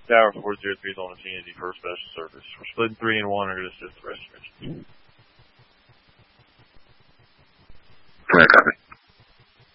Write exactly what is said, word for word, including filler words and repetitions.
Tower four zero three is on the scene as for special service. We're splitting three and one are going to assist the rest of the mission. Clear, copy.